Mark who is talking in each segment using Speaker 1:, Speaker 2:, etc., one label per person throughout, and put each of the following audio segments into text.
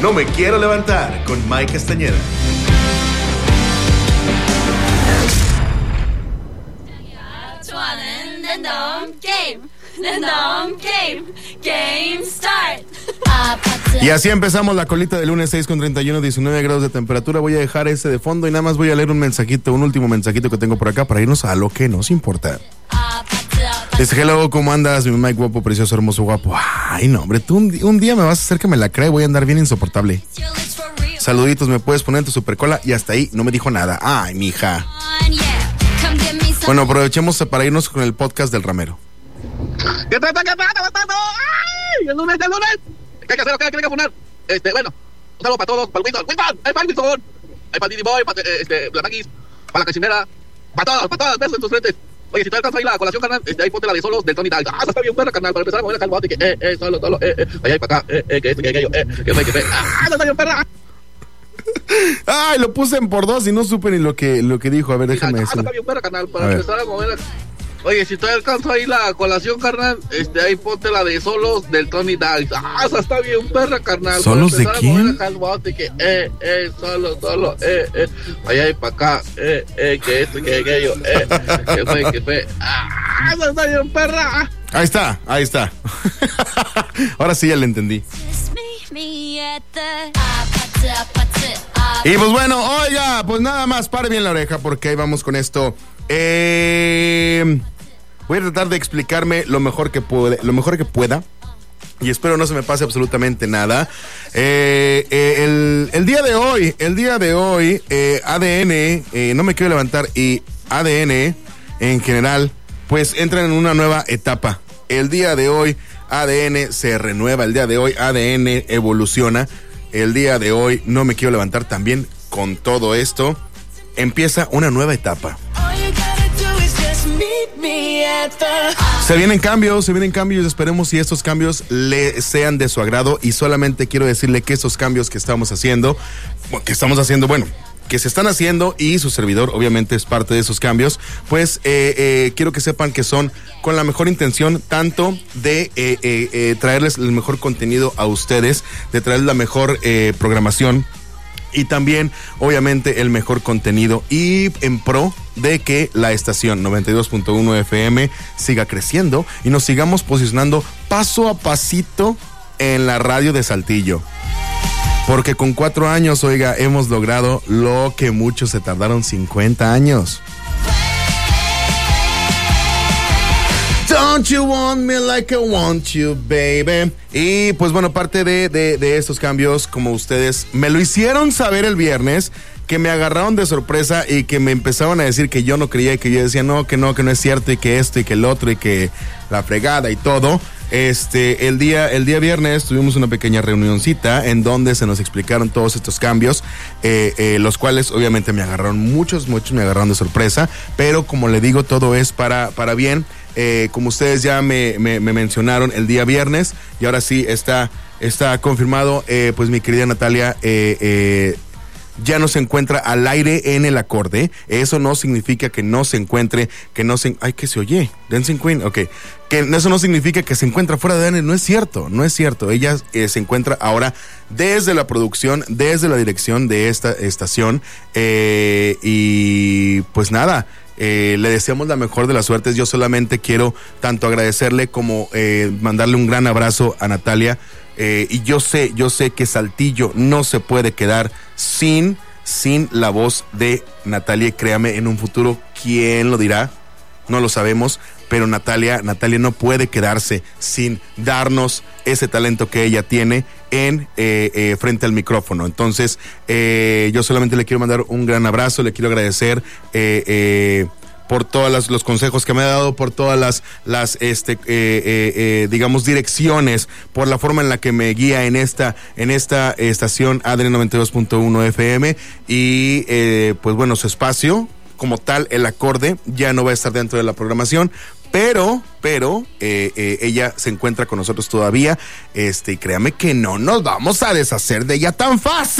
Speaker 1: No me quiero levantar con Mike Castañeda.
Speaker 2: Game start.
Speaker 1: Y así empezamos la colita de lunes, 6:31, 19 grados de temperatura. Voy a dejar ese de fondo y nada más voy a leer un último mensajito que tengo por acá para irnos a lo que nos importa. Hello, ¿cómo andas? Mi Mike guapo, precioso, hermoso, guapo. Ay, no, hombre, tú un día me vas a hacer que me la crea y voy a andar bien insoportable. Saluditos, ¿me puedes poner en tu supercola? Y hasta ahí no me dijo nada. Ay, mija. Bueno, aprovechemos para irnos con el podcast del Ramero.
Speaker 3: ¿Qué trata? ¡Ay! ¡El lunes! ¿Qué hay que hacer? ¿Qué hay que poner? Bueno, un saludo para todos, para el Wilson, hay para el Wilson, hay para Didi Boy, para la Maquis, para la cancinera, para todas, besos en tus frentes. Oye, si te alcanza ahí la colación, carnal, ahí ponte la de solos del Tony Dice. Está bien perra, carnal, para empezar a mover acá el bote, que solo, allá para acá, que aquello, que está bien perra.
Speaker 1: Ay, lo puse en por dos y no supe ni lo que dijo. A ver, déjame decir.
Speaker 3: Está bien perra, carnal, para empezar a mover. Oye, si te alcanza ahí la colación, carnal, ahí ponte la de solos del Tony Dice. Esa está bien perra, carnal.
Speaker 1: ¿Solos de quién?
Speaker 3: Acá el bote, que solo, allá y para acá, que esto, que aquello, que fue. Esa está bien perra.
Speaker 1: Ahí está. Ahora sí ya le entendí. Y pues bueno, oiga, pues nada más, pare bien la oreja porque ahí vamos con esto. Voy a tratar de explicarme lo mejor que pueda. Y espero no se me pase absolutamente nada. El día de hoy, ADN, no me quiero levantar, y ADN en general, pues entran en una nueva etapa. El día de hoy, ADN se renueva. El día de hoy, ADN evoluciona. El día de hoy, no me quiero levantar también. Con todo esto, empieza una nueva etapa. Se vienen cambios, esperemos si estos cambios le sean de su agrado, y solamente quiero decirle que estos cambios que estamos haciendo, que se están haciendo, y su servidor obviamente es parte de esos cambios, pues quiero que sepan que son con la mejor intención, tanto de traerles el mejor contenido a ustedes, de traerles la mejor programación, y también, obviamente, el mejor contenido, y en pro de que la estación 92.1 FM siga creciendo y nos sigamos posicionando paso a pasito en la radio de Saltillo. Porque con 4 años, oiga, hemos logrado lo que muchos se tardaron 50 años. Don't you want me like I want you, baby. Y pues bueno, parte de estos cambios, como ustedes me lo hicieron saber el viernes, que me agarraron de sorpresa y que me empezaban a decir que yo no creía, y que yo decía no es cierto, y que esto y que el otro y que la fregada y todo. El día viernes tuvimos una pequeña reunioncita en donde se nos explicaron todos estos cambios, los cuales obviamente muchos me agarraron de sorpresa, pero como le digo, todo es para bien. Como ustedes ya me mencionaron el día viernes, y ahora sí está confirmado, pues mi querida Natalia ya no se encuentra al aire en el acorde. Eso no significa que no se encuentre, ay, que se oye, Dancing Queen, ok, que eso no significa que se encuentra fuera de ADN. No es cierto, ella se encuentra ahora desde la producción, desde la dirección de esta estación, y pues nada, le deseamos la mejor de las suertes. Yo solamente quiero tanto agradecerle como mandarle un gran abrazo a Natalia, y yo sé que Saltillo no se puede quedar sin la voz de Natalia, y créame, en un futuro, ¿quién lo dirá? No lo sabemos, pero Natalia no puede quedarse sin darnos ese talento que ella tiene en frente al micrófono. Entonces, yo solamente le quiero mandar un gran abrazo, le quiero agradecer por todos los consejos que me ha dado, por todas las digamos, direcciones, por la forma en la que me guía en esta estación ADN 92.1 FM, y pues bueno, su espacio como tal, el acorde, ya no va a estar dentro de la programación, pero ella se encuentra con nosotros todavía, y créame que no nos vamos a deshacer de ella tan fácil.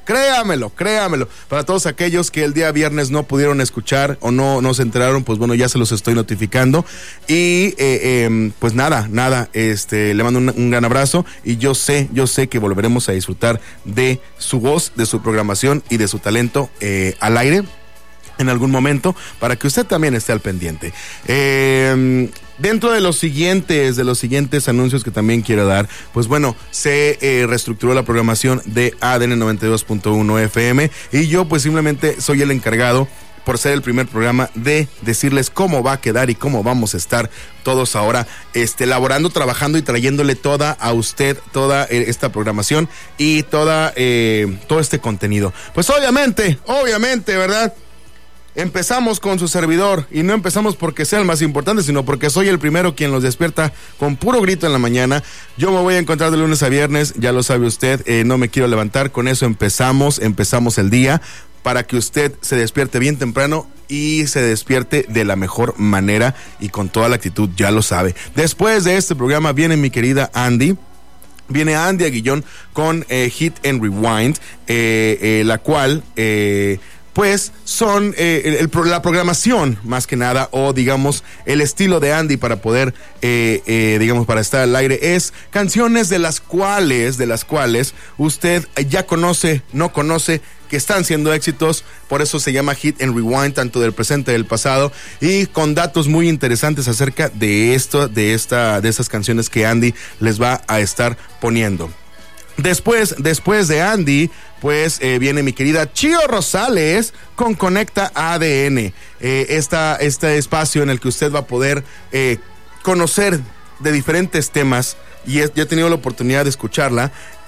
Speaker 1: Créamelo. Para todos aquellos que el día viernes no pudieron escuchar o no se enteraron, pues bueno, ya se los estoy notificando. Y pues nada, le mando un gran abrazo y yo sé que volveremos a disfrutar de su voz, de su programación y de su talento al aire en algún momento, para que usted también esté al pendiente. Dentro de los siguientes anuncios que también quiero dar, pues bueno, se reestructuró la programación de ADN 92.1 FM y yo pues simplemente soy el encargado, por ser el primer programa, de decirles cómo va a quedar y cómo vamos a estar todos ahora elaborando, trabajando y trayéndole a usted toda esta programación y todo este contenido. Pues obviamente, ¿verdad? Empezamos con su servidor y no empezamos porque sea el más importante, sino porque soy el primero quien los despierta con puro grito en la mañana. Yo me voy a encontrar de lunes a viernes, ya lo sabe usted, no me quiero levantar, con eso empezamos el día para que usted se despierte bien temprano y se despierte de la mejor manera y con toda la actitud, ya lo sabe. Después de este programa viene mi querida Andy. Viene Andy Aguillón con Hit and Rewind, la cual... pues son la programación más que nada, o digamos el estilo de Andy para poder digamos para estar al aire, es canciones de las cuales usted ya conoce, no conoce, que están siendo éxitos. Por eso se llama Hit and Rewind, tanto del presente y del pasado, y con datos muy interesantes acerca de estas canciones que Andy les va a estar poniendo. Después de Andy, pues viene mi querida Chío Rosales con Conecta ADN, este espacio en el que usted va a poder conocer de diferentes temas, y ya he tenido la oportunidad de escucharla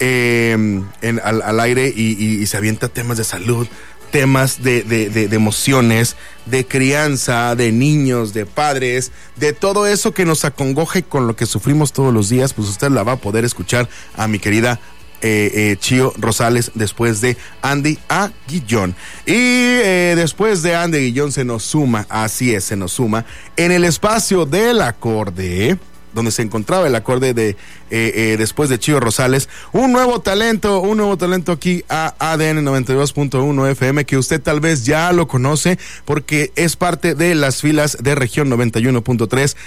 Speaker 1: al aire, y se avienta temas de salud, temas de emociones, de crianza, de niños, de padres, de todo eso que nos acongoja y con lo que sufrimos todos los días. Pues usted la va a poder escuchar a mi querida Chío Rosales después de Andy Aguillón. Y después de Andy Aguillón se nos suma en el espacio del acorde, donde se encontraba el acorde de después de Chío Rosales, un nuevo talento aquí a ADN 92.1 FM, que usted tal vez ya lo conoce porque es parte de las filas de región 91.3.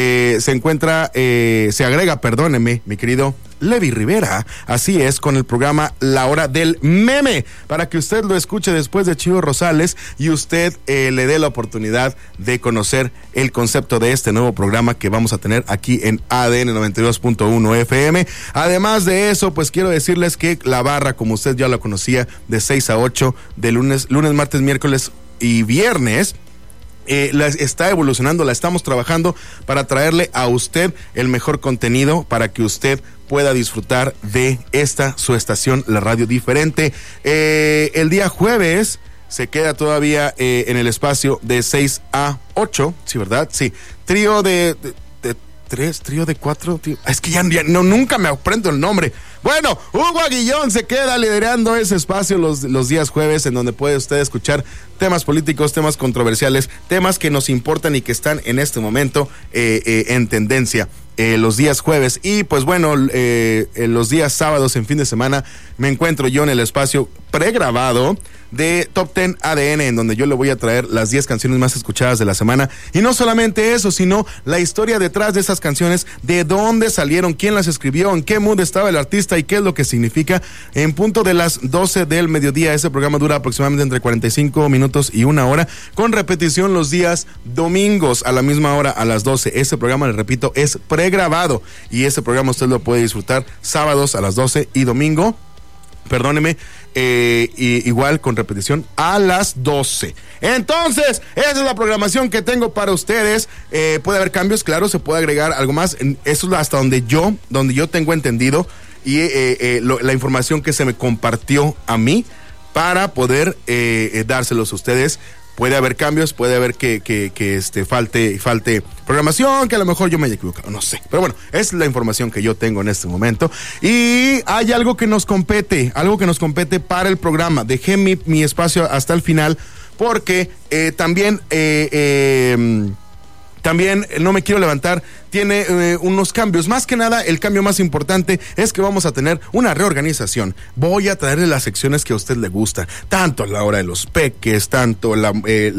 Speaker 1: Se agrega, mi querido Levi Rivera, así es, con el programa La Hora del Meme, para que usted lo escuche después de Chío Rosales y usted le dé la oportunidad de conocer el concepto de este nuevo programa que vamos a tener aquí en ADN 92.1 FM. Además de eso, pues quiero decirles que la barra, como usted ya la conocía, de 6 a 8, de lunes, martes, miércoles y viernes, la está evolucionando, la estamos trabajando para traerle a usted el mejor contenido para que usted pueda disfrutar de su estación, la radio diferente. El día jueves se queda todavía en el espacio de 6 a 8, ¿sí, verdad? Sí, trío de 4, tío. Es que ya nunca me aprendo el nombre. Bueno, Hugo Aguillón se queda liderando ese espacio los días jueves, en donde puede usted escuchar temas políticos, temas controversiales, temas que nos importan y que están en este momento en tendencia. Los días jueves. Y pues bueno, los días sábados, en fin de semana, me encuentro yo en el espacio pregrabado de Top 10 ADN, en donde yo le voy a traer las 10 canciones más escuchadas de la semana. Y no solamente eso, sino la historia detrás de esas canciones, de dónde salieron, quién las escribió, en qué mood estaba el artista y qué es lo que significa. En punto de las 12 del mediodía, ese programa dura aproximadamente entre 45 minutos y una hora, con repetición los días domingos a la misma hora, a las 12. Ese programa, le repito, es pregrabado, y ese programa usted lo puede disfrutar sábados a las 12 y domingo, igual con repetición a las 12. Entonces, esa es la programación que tengo para ustedes. Puede haber cambios, claro, se puede agregar algo más. Eso es hasta donde yo tengo entendido, y la información que se me compartió a mí para poder dárselos a ustedes. Puede haber cambios, puede haber que falte programación, que a lo mejor yo me haya equivocado, no sé. Pero bueno, es la información que yo tengo en este momento. Y hay algo que nos compete para el programa. Dejé mi espacio hasta el final porque también no me quiero levantar tiene unos cambios. Más que nada, el cambio más importante es que vamos a tener una reorganización. Voy a traerle las secciones que a usted le gusta, tanto la hora de los peques, tanto la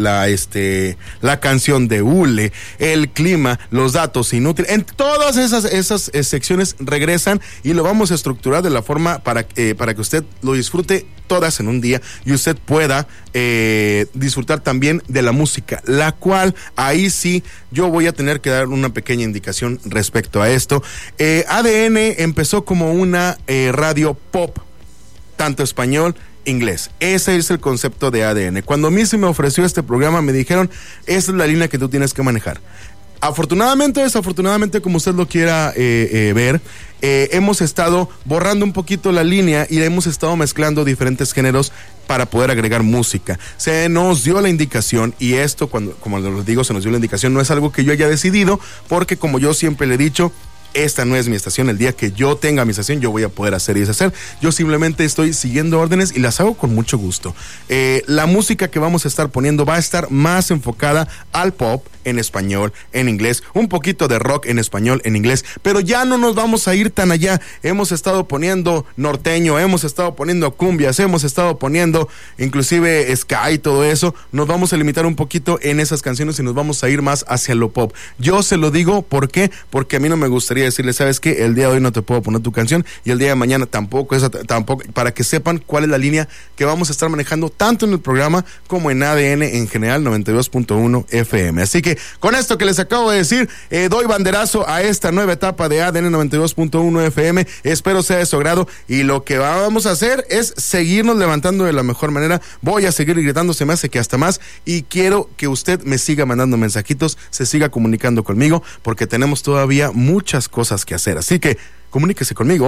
Speaker 1: canción de hule, el clima, los datos inútiles. En todas esas secciones regresan y lo vamos a estructurar de la forma para que usted lo disfrute todas en un día y usted pueda disfrutar también de la música, la cual ahí sí yo voy a tener que dar una pequeña indicación respecto a esto. ADN empezó como una radio pop, tanto español, inglés. Ese es el concepto de ADN. Cuando a mí se me ofreció este programa, me dijeron, esa es la línea que tú tienes que manejar. Afortunadamente o desafortunadamente, como usted lo quiera ver, hemos estado borrando un poquito la línea y hemos estado mezclando diferentes géneros para poder agregar música. Se nos dio la indicación, y esto, como les digo, se nos dio la indicación, no es algo que yo haya decidido, porque como yo siempre le he dicho, esta no es mi estación. El día que yo tenga mi estación, yo voy a poder hacer y deshacer. Yo simplemente estoy siguiendo órdenes y las hago con mucho gusto. La música que vamos a estar poniendo va a estar más enfocada al pop en español, en inglés, un poquito de rock en español, en inglés, pero ya no nos vamos a ir tan allá. Hemos estado poniendo norteño, hemos estado poniendo cumbias, hemos estado poniendo inclusive ska y todo eso. Nos vamos a limitar un poquito en esas canciones y nos vamos a ir más hacia lo pop. Yo se lo digo, ¿por qué? Porque a mí no me gustaría decirle, ¿sabes qué? El día de hoy no te puedo poner tu canción y el día de mañana tampoco, para que sepan cuál es la línea que vamos a estar manejando tanto en el programa como en ADN en general 92.1 FM. Así que con esto que les acabo de decir, doy banderazo a esta nueva etapa de ADN 92.1 FM. Espero sea de su agrado y lo que vamos a hacer es seguirnos levantando de la mejor manera. Voy a seguir gritando, se me hace que hasta más, y quiero que usted me siga mandando mensajitos, se siga comunicando conmigo, porque tenemos todavía muchas cosas que hacer. Así que comuníquese conmigo,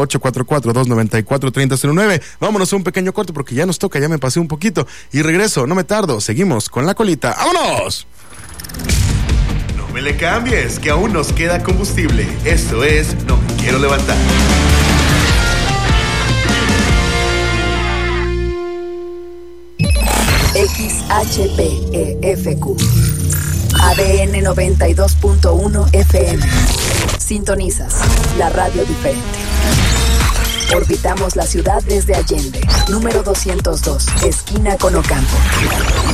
Speaker 1: 844-294-3009. Vámonos a un pequeño corte porque ya nos toca, ya me pasé un poquito y regreso, no me tardo, seguimos con la colita. ¡Vámonos!
Speaker 4: No me le cambies, que aún nos queda combustible. Esto es No Me Quiero Levantar.
Speaker 5: XHPEFQ ADN 92.1 FM. Sintonizas la radio diferente. Orbitamos la ciudad desde Allende, número 202, esquina con Ocampo.